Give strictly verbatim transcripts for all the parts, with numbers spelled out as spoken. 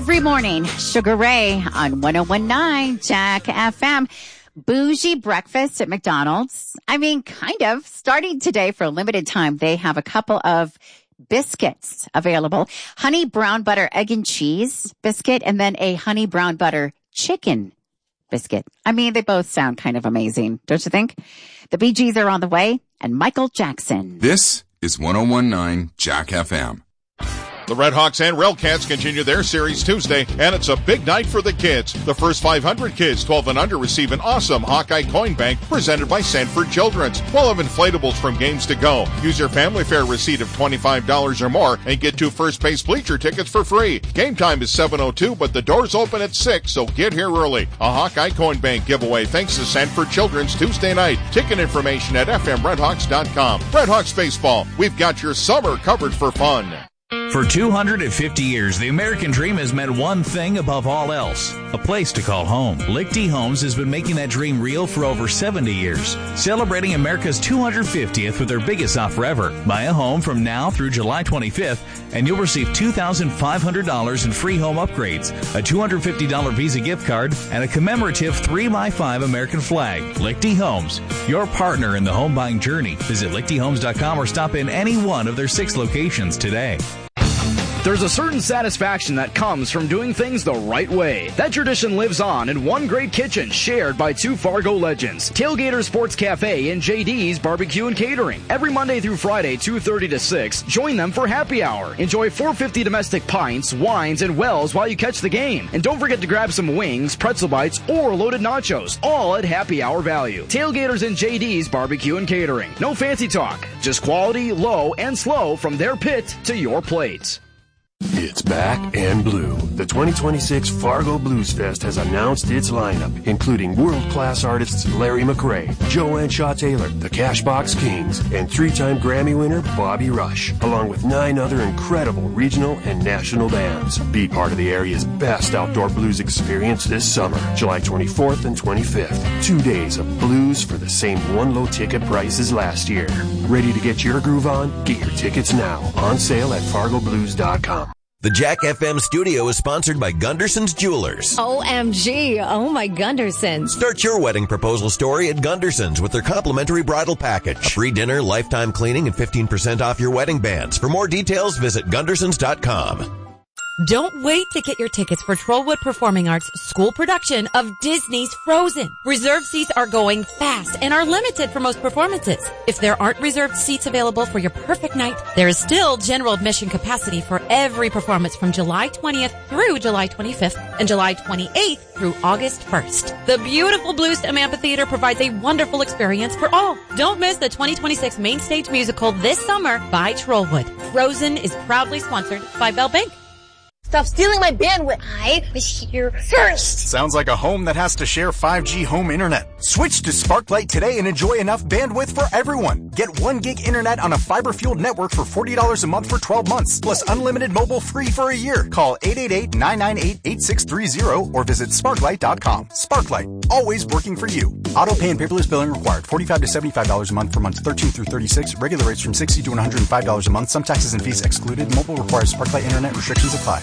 Every morning, Sugar Ray on one oh one point nine Jack F M. Bougie breakfast at McDonald's. I mean, kind of. Starting today for a limited time, they have a couple of biscuits available. Honey brown butter egg and cheese biscuit, and then a honey brown butter chicken biscuit. I mean, they both sound kind of amazing, don't you think? The Bee Gees are on the way, and Michael Jackson. This is one oh one point nine Jack F M. The Redhawks and Railcats continue their series Tuesday, and it's a big night for the kids. The first five hundred kids, twelve and under, receive an awesome Hawkeye coin bank presented by Sanford Children's. Full of inflatables from games to go. Use your family fare receipt of twenty-five dollars or more and get two first base bleacher tickets for free. Game time is seven oh two, but the doors open at six, so get here early. A Hawkeye coin bank giveaway thanks to Sanford Children's Tuesday night. Ticket information at f m redhawks dot com. Redhawks Baseball, we've got your summer covered for fun. For two hundred fifty years, the American dream has meant one thing above all else, a place to call home. Lichty Homes has been making that dream real for over seventy years, celebrating America's two hundred fiftieth with their biggest offer ever. Buy a home from now through July twenty-fifth, and you'll receive two thousand five hundred dollars in free home upgrades, a two hundred fifty dollars Visa gift card, and a commemorative three by five American flag. Lichty Homes, your partner in the home buying journey. Visit lichty homes dot com or stop in any one of their six locations today. There's a certain satisfaction that comes from doing things the right way. That tradition lives on in one great kitchen shared by two Fargo legends, Tailgater Sports Cafe and J D's Barbecue and Catering. Every Monday through Friday, two thirty to six, join them for happy hour. Enjoy four fifty domestic pints, wines, and wells while you catch the game. And don't forget to grab some wings, pretzel bites, or loaded nachos, all at happy hour value. Tailgaters and J D's Barbecue and Catering. No fancy talk, just quality, low, and slow from their pit to your plate. It's back and blue. The twenty twenty-six Fargo Blues Fest has announced its lineup, including world-class artists Larry McRae, Joanne Shaw Taylor, the Cashbox Kings, and three-time Grammy winner Bobby Rush, along with nine other incredible regional and national bands. Be part of the area's best outdoor blues experience this summer, July twenty-fourth and twenty-fifth. Two days of blues for the same one-low ticket price as last year. Ready to get your groove on? Get your tickets now. On sale at fargo blues dot com. The Jack F M studio is sponsored by Gunderson's Jewelers. O M G. Oh, my Gundersons. Start your wedding proposal story at Gunderson's with their complimentary bridal package. A free dinner, lifetime cleaning, and fifteen percent off your wedding bands. For more details, visit gundersons dot com. Don't wait to get your tickets for Trollwood Performing Arts' school production of Disney's Frozen. Reserved seats are going fast and are limited for most performances. If there aren't reserved seats available for your perfect night, there is still general admission capacity for every performance from July twentieth through July twenty-fifth and July twenty-eighth through August first. The beautiful Bluestem Amphitheater provides a wonderful experience for all. Don't miss the twenty twenty-six main stage musical this summer by Trollwood. Frozen is proudly sponsored by Bell Bank. Stop stealing my bandwidth. I was here first. Sounds like a home that has to share five G home internet. Switch to Sparklight today and enjoy enough bandwidth for everyone. Get one gig internet on a fiber-fueled network for forty dollars a month for twelve months, plus unlimited mobile free for a year. Call eight eight eight, nine nine eight, eight six three zero or visit sparklight dot com. Sparklight, always working for you. Auto pay and paperless billing required. forty-five to seventy-five dollars a month for months thirteen through thirty-six. Regular rates from sixty to one hundred five dollars a month. Some taxes and fees excluded. Mobile requires Sparklight internet. Restrictions apply.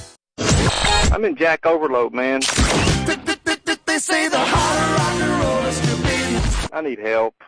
I'm in Jack Overload, man. They say the harder rock and roll is to be. I need help.